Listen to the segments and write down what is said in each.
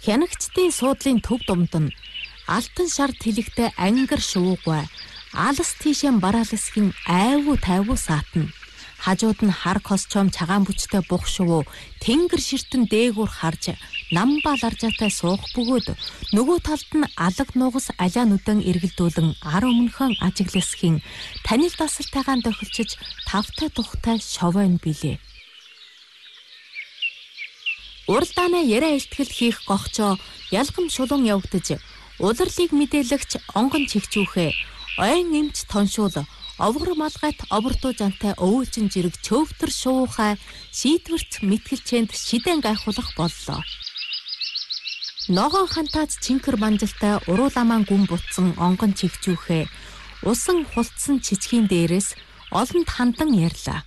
Хянагчдын суудлын төв думд нь алтан шар тэлэгтэй ангар шувуугай алс тийшээ бараалсхийн айвуу тайвуу саатна. Хажууд нь хар костюм цагаан бүчтэй бух шувуу тэнгэр ширтэн дээгүүр харж намбал аржаатай суух бөгөөд нөгөө талд нь алаг нугас алиа нүдэн эргэлдүүлэн ар өмнөхөн ажигласхийн танил дасалтайгаан тохилчиж тавтай тухтай шовойн билээ. Уралдааны яриа илтгэл хийх гогчоо ялгам шулуун явагдаж улирлыг мэдээлэгч онгон чигчүүхээ ойн эмч тоншуул овгор малгайт обортуу жантай өвөлжин жирэг чөвтөр шуухай шийдвэрт мэтгэлчэнд шидэн гайхуулах боллоо. Ногоон хантаад чинкэр манжилтай урууламаан гүн бутсан онгон чигчүүхээ усан хулцсан чичгийн дээрээс олонд хандан ярьлаа.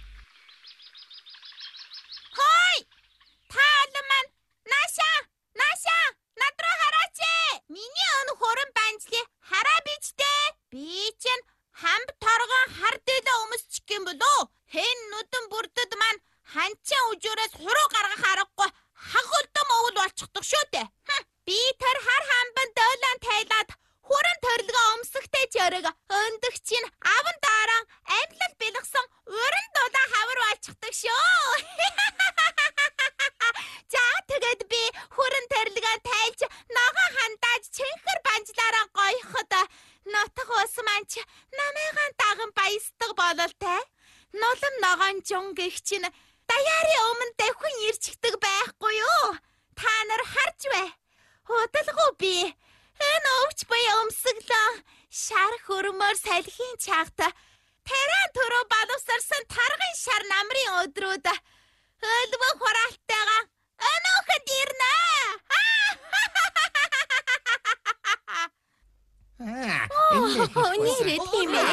Хой! Таалан маань Наша! Над руу хараач ээ! Миний өн хуран банжлыг хараа бичтэй. Би чинь хамт торгон хар дээлээ өмсчих юм болоо. Хэн нүдэн бүрдэд маань ханчаа үжүүрээс хуруу гаргах аргагүй хагуулдам өвөл болчихдог шүү дээ. Би тэр хар хамбан дөөлөн тайлаад хуран төрөлгөө өмсөхтэй жөрөг өндөг чинь аван дараа амьлал бэлгсэн уран дулаан хавар болчихдог шүү. За тэгээд би хуран төрөлгөө тайлж ногоон хандааж чинхэр банжлаараа гоёход нотх ус маань ч намайгаан даган баясдаг бололтой. Нулам ногоон жун гэх чинь даяарын өмнө давхин ирчихдэг байхгүй юу? Та нар харж бай. Худалгүй би. Энэ өвч буяа өмсөглөө. Шар хөрмөр салхин чагт. Таран төрөө балуусарсан таргын шар намрын өдрүүд. Өлвө хураалтайгаа өнөөхөд ирнэ. Нэрээ тийм ээ.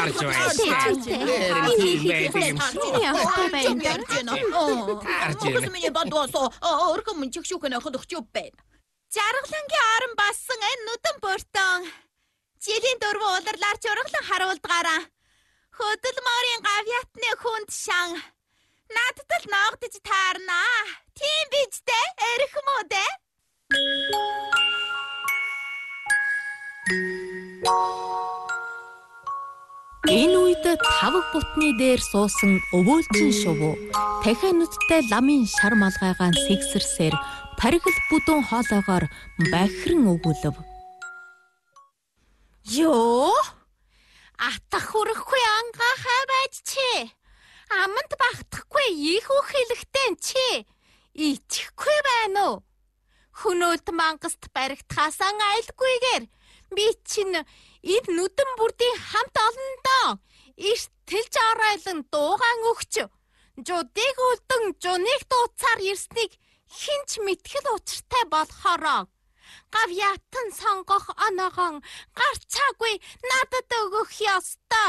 Миний бодвосоо өргөн мөн чигшүүхэн ходох ч байна. Жаргалангийн орон бассан энэ нүдэн бүртэн. Жилийн дөрвөн уларлаар жургалан харуулдгаараа. Хөдөл морийн гавьятны хүнд шан. Надад л ногдож таарнаа. Тийм биз дээ? Эрх мүү дээ? Энэ үед тавг бутны дээр суусан өвөөлжин шувуу дахиад нүдтэй ламын шар малгайгаан сэгсэрсээр паргил бүдүүн хоолойгоор бахирн өгүүлв. Ёо! Атах хүрхгүй ангаа хайбайч чи. Аманд багтахгүй их үг хэлэхтэн чи. Ичихгүй байна уу? Хөнөөд мангаст баригдахаасан айлгүйгээр би чинь эд нүдэн бүрдийн хамт олондоо эрт тэлж оройлон дуугаан өгч жудыг үлдэн жуныг дууцаар ирснийг хинч мэтгэл учиртай болохоороо гавьяатан сонгох оноогон гарцаагүй надад өгөх ёстой.